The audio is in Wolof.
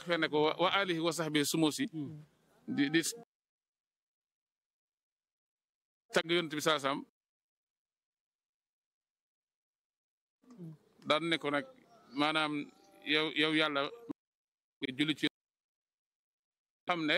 fee ne ko wa alihi wa sahbihi sumusi di tagg yonent bi saasam daan ne ko nag maanaam yow yàlla nga julli ci xam ne